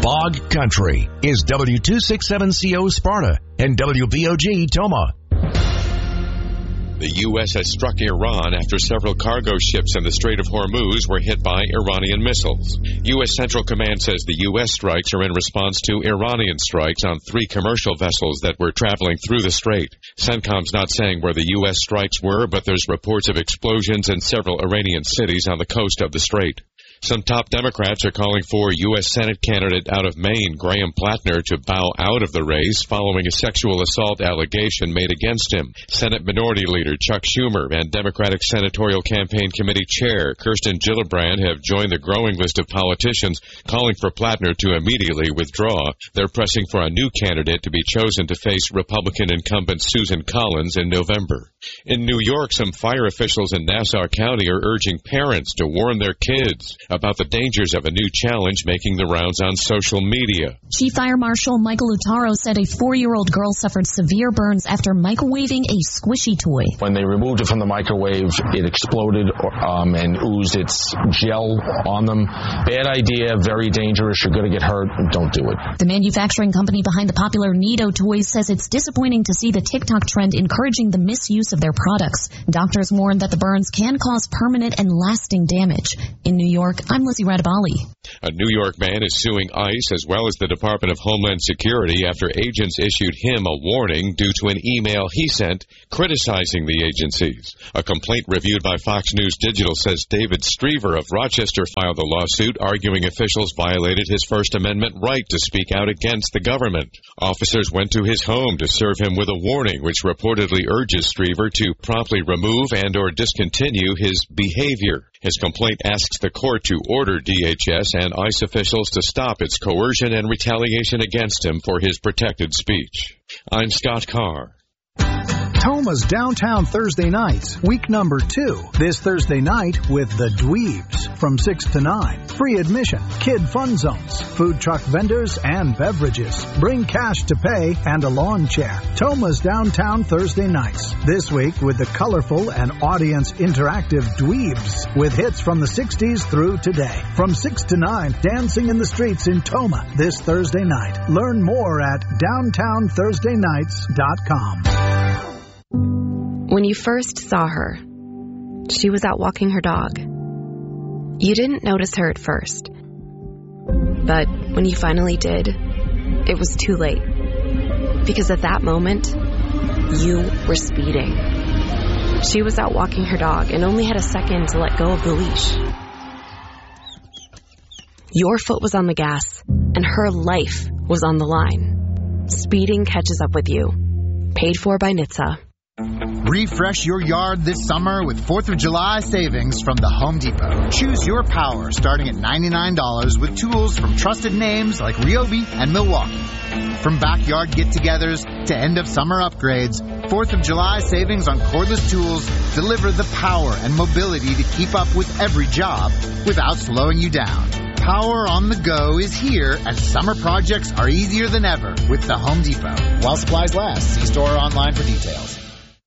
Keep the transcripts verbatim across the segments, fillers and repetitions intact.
Bog Country is W two sixty-seven C O Sparta and W B O G Toma. The U S has struck Iran after several cargo ships in the Strait of Hormuz were hit by Iranian missiles. U S Central Command says the U S strikes are in response to Iranian strikes on three commercial vessels that were traveling through the strait. CENTCOM's not saying where the U S strikes were, but there's reports of explosions in several Iranian cities on the coast of the strait. Some top Democrats are calling for U S Senate candidate out of Maine, Graham Plattner, to bow out of the race following a sexual assault allegation made against him. Senate Minority Leader Chuck Schumer and Democratic Senatorial Campaign Committee Chair Kirsten Gillibrand have joined the growing list of politicians calling for Plattner to immediately withdraw. They're pressing for a new candidate to be chosen to face Republican incumbent Susan Collins in November. In New York, some fire officials in Nassau County are urging parents to warn their kids about the dangers of a new challenge making the rounds on social media. Chief Fire Marshal Michael Lutaro said a four-year-old girl suffered severe burns after microwaving a squishy toy. When they removed it from the microwave, it exploded um, and oozed its gel on them. Bad idea, very dangerous. You're going to get hurt. Don't do it. The manufacturing company behind the popular Nido toys says it's disappointing to see the TikTok trend encouraging the misuse of their products. Doctors warn that the burns can cause permanent and lasting damage. In New York, I'm Lizzie Radabali. A New York man is suing ICE as well as the Department of Homeland Security after agents issued him a warning due to an email he sent criticizing the agencies. A complaint reviewed by Fox News Digital says David Strever of Rochester filed a lawsuit arguing officials violated his First Amendment right to speak out against the government. Officers went to his home to serve him with a warning which reportedly urges Strever to promptly remove and or discontinue his behavior. His complaint asks the court to order D H S and ICE officials to stop its coercion and retaliation against him for his protected speech. I'm Scott Carr. Toma's Downtown Thursday Nights, week number two. This Thursday night with the Dweebs from six to nine. Free admission, kid fun zones, food truck vendors, and beverages. Bring cash to pay and a lawn chair. Toma's Downtown Thursday Nights. This week with the colorful and audience interactive Dweebs with hits from the sixties through today. From six to nine, dancing in the streets in Toma this Thursday night. Learn more at downtown thursday nights dot com. When you first saw her, she was out walking her dog. You didn't notice her at first. But when you finally did, it was too late. Because at that moment, you were speeding. She was out walking her dog and only had a second to let go of the leash. Your foot was on the gas, and her life was on the line. Speeding catches up with you. Paid for by N H T S A. Refresh your yard this summer with fourth of July savings from the Home Depot. Choose your power starting at ninety-nine dollars with tools from trusted names like Ryobi and Milwaukee. From backyard get-togethers to end-of-summer upgrades, fourth of July savings on cordless tools deliver the power and mobility to keep up with every job without slowing you down. Power on the go is here, and summer projects are easier than ever with the Home Depot. While supplies last, see store or online for details.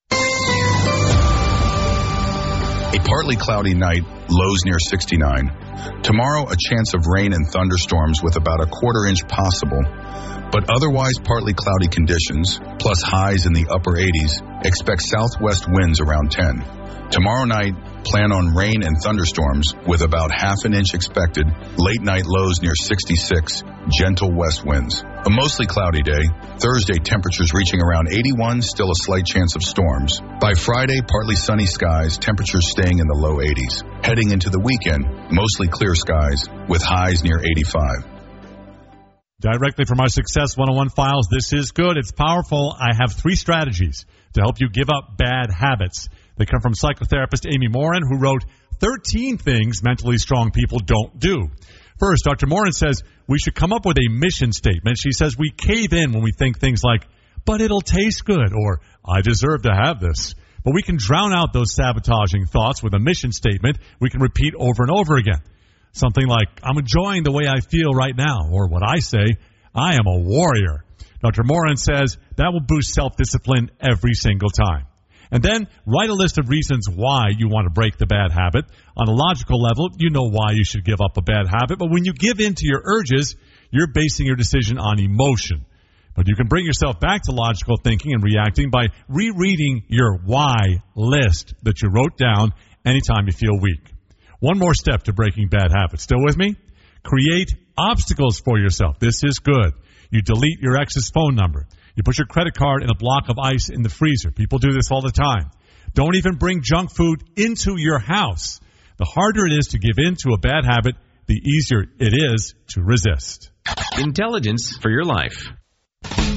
A partly cloudy night, lows near sixty-nine. Tomorrow, a chance of rain and thunderstorms with about a quarter inch possible. But otherwise partly cloudy conditions, plus highs in the upper eighties. Expect southwest winds around ten. Tomorrow night, plan on rain and thunderstorms with about half an inch expected. Late night lows near sixty-six. Gentle west winds. A mostly cloudy day. Thursday, temperatures reaching around eighty-one, still a slight chance of storms. By Friday, partly sunny skies, temperatures staying in the low eighties. Heading into the weekend, mostly clear skies with highs near eighty-five. Directly from our Success one oh one files, this is good. It's powerful. I have three strategies to help you give up bad habits. They come from psychotherapist Amy Morin, who wrote thirteen things mentally strong people don't do. First, Doctor Morin says we should come up with a mission statement. She says we cave in when we think things like, but it'll taste good, or I deserve to have this. But we can drown out those sabotaging thoughts with a mission statement we can repeat over and over again. Something like, I'm enjoying the way I feel right now, or what I say, I am a warrior. Doctor Morin says that will boost self-discipline every single time. And then write a list of reasons why you want to break the bad habit. On a logical level, you know why you should give up a bad habit. But when you give in to your urges, you're basing your decision on emotion. But you can bring yourself back to logical thinking and reacting by rereading your why list that you wrote down anytime you feel weak. One more step to breaking bad habits. Still with me? Create obstacles for yourself. This is good. You delete your ex's phone number. You put your credit card in a block of ice in the freezer. People do this all the time. Don't even bring junk food into your house. The harder it is to give in to a bad habit, the easier it is to resist. Intelligence for your life.